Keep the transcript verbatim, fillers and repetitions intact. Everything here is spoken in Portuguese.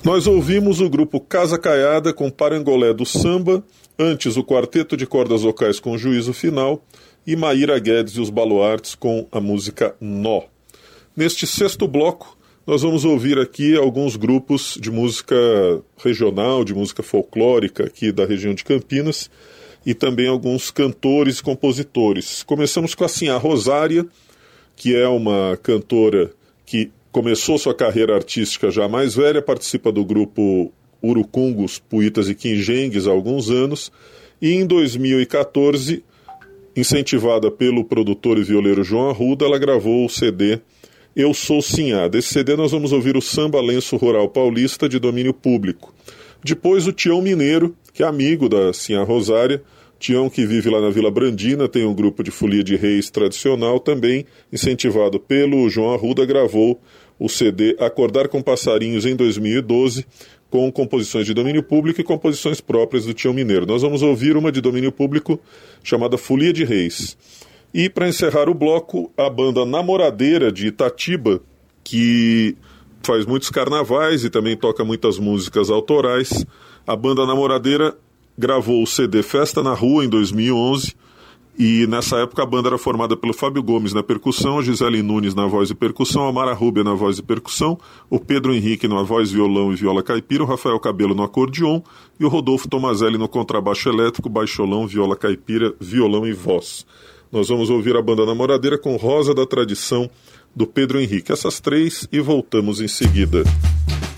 Nós ouvimos o grupo Casa Caiada com Parangolé do Samba, antes o Quarteto de Cordas Vocais com Juízo Final e Maíra Guedes e os Baluartes com a música Nó. Neste sexto bloco, nós vamos ouvir aqui alguns grupos de música regional, de música folclórica aqui da região de Campinas e também alguns cantores e compositores. Começamos com a Sinhá Rosária, que é uma cantora que começou sua carreira artística já mais velha, participa do grupo Urucungos, Puitas e Quinjengues há alguns anos, e em dois mil e catorze, incentivada pelo produtor e violeiro João Arruda, ela gravou o C D Eu Sou Sinhá. Desse C D nós vamos ouvir o Samba Lenço Rural Paulista de domínio público. Depois o Tião Mineiro, que é amigo da Sinhá Rosária, Tião, que vive lá na Vila Brandina, tem um grupo de folia de reis tradicional, também incentivado pelo João Arruda, gravou o C D Acordar com Passarinhos em dois mil e doze, com composições de domínio público e composições próprias do Tião Mineiro. Nós vamos ouvir uma de domínio público chamada Folia de Reis. E para encerrar o bloco, a banda Namoradeira de Itatiba, que faz muitos carnavais e também toca muitas músicas autorais. A banda Namoradeira gravou o C D Festa na Rua em dois mil e onze, e nessa época a banda era formada pelo Fábio Gomes na percussão, a Gisele Nunes na voz e percussão, a Mara Rúbia na voz e percussão, o Pedro Henrique na voz, violão e viola caipira, o Rafael Cabelo no acordeon e o Rodolfo Tomazelli no contrabaixo elétrico, baixolão, viola caipira, violão e voz. Nós vamos ouvir a banda Namoradeira com Rosa da Tradição, do Pedro Henrique. Essas três e voltamos em seguida.